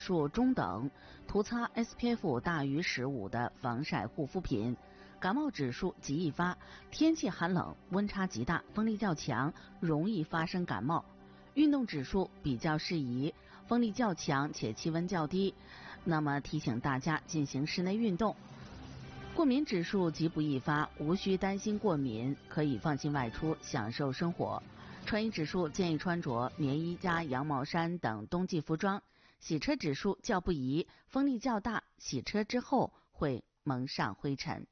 数中等，涂擦 SPF 大于15的防晒护肤品。感冒指数极易发，天气寒冷，温差极大，风力较强，容易发生感冒。运动指数比较适宜，风力较强且气温较低，那么提醒大家进行室内运动。过敏指数极不易发，无需担心过敏，可以放心外出享受生活。穿衣指数建议穿着棉衣加羊毛衫等冬季服装。洗车指数较不宜，风力较大，洗车之后会蒙上灰尘。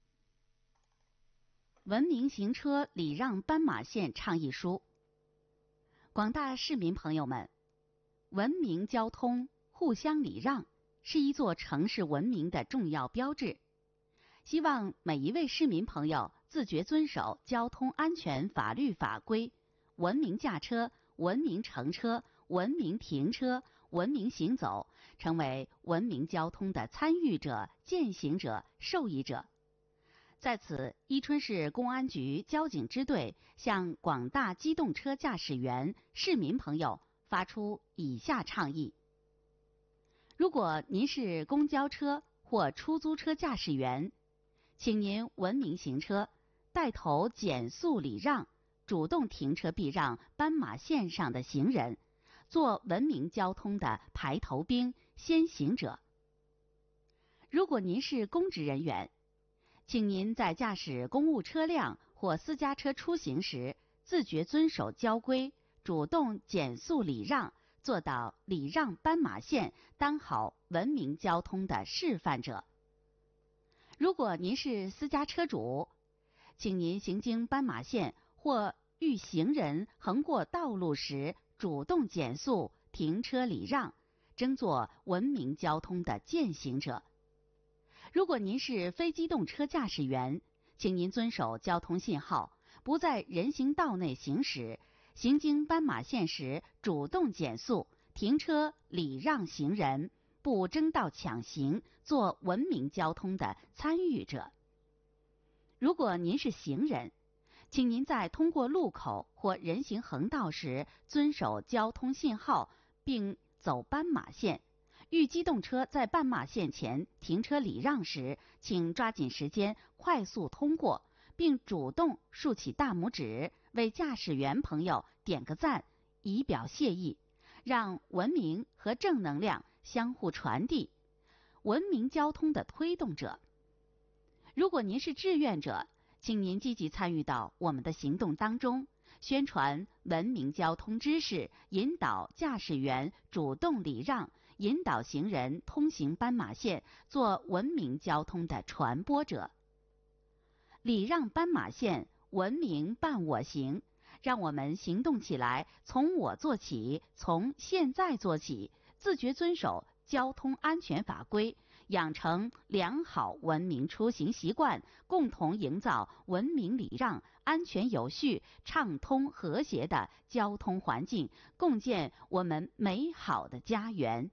文明行车礼让斑马线倡议书。广大市民朋友们，文明交通，互相礼让是一座城市文明的重要标志。希望每一位市民朋友自觉遵守交通安全法律法规，文明驾车，文明乘车，文明停车，文明行走，成为文明交通的参与者、践行者、受益者。在此，伊春市公安局交警支队向广大机动车驾驶员、市民朋友发出以下倡议：如果您是公交车或出租车驾驶员，请您文明行车，带头减速礼让，主动停车避让斑马线上的行人，做文明交通的排头兵、先行者。如果您是公职人员，请您在驾驶公务车辆或私家车出行时，自觉遵守交规，主动减速礼让，做到礼让斑马线，当好文明交通的示范者。如果您是私家车主，请您行经斑马线或遇行人横过道路时，主动减速、停车礼让，争做文明交通的践行者。如果您是非机动车驾驶员，请您遵守交通信号，不在人行道内行驶，行经斑马线时主动减速、停车礼让行人，不争道抢行，做文明交通的参与者。如果您是行人，请您在通过路口或人行横道时遵守交通信号，并走斑马线。遇机动车在斑马线前停车礼让时，请抓紧时间快速通过，并主动竖起大拇指，为驾驶员朋友点个赞，以表谢意，让文明和正能量相互传递，文明交通的推动者。如果您是志愿者，请您积极参与到我们的行动当中，宣传文明交通知识，引导驾驶员主动礼让，引导行人通行斑马线，做文明交通的传播者。礼让斑马线，文明伴我行，让我们行动起来，从我做起，从现在做起，自觉遵守交通安全法规，养成良好文明出行习惯，共同营造文明礼让、安全有序、畅通和谐的交通环境，共建我们美好的家园。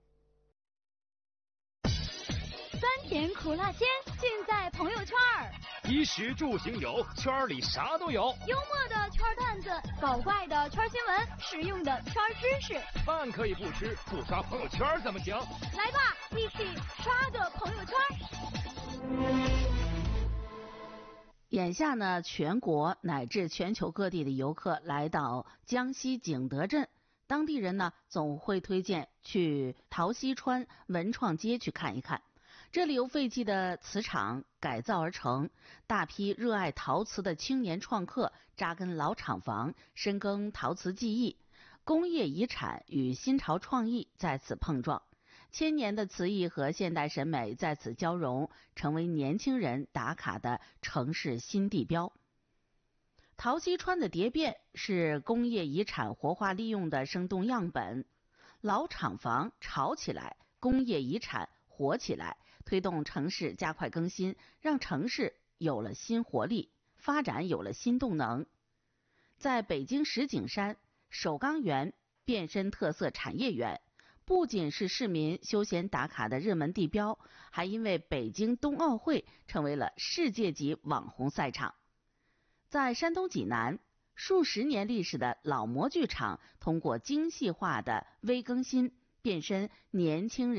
酸甜苦辣鲜，尽在朋友圈儿。 衣食住行有，圈里啥都有。 幽默的圈段子，搞怪的圈新闻，实用的圈知识。 饭可以不吃，不刷朋友圈怎么行？ 来吧，一起刷个朋友圈。 眼下呢，全国乃至全球各地的游客来到江西景德镇，当地人呢总会推荐去陶溪川文创街去看一看。这里由废弃的瓷厂改造而成，大批热爱陶瓷的青年创客扎根老厂房，深耕陶瓷技艺，工业遗产与新潮创意在此碰撞，千年的瓷艺和现代审美在此交融，成为年轻人打卡的城市新地标。陶溪川的蝶变是工业遗产活化利用的生动样本，老厂房炒起来，工业遗产活起来，推动城市加快更新，让城市有了新活力，发展有了新动能。在北京石景山，首钢园变身特色产业园，不仅是市民休闲打卡的热门地标，还因为北京冬奥会成为了世界级网红赛场。在山东济南，数十年历史的老模具厂通过精细化的微更新，变身年轻人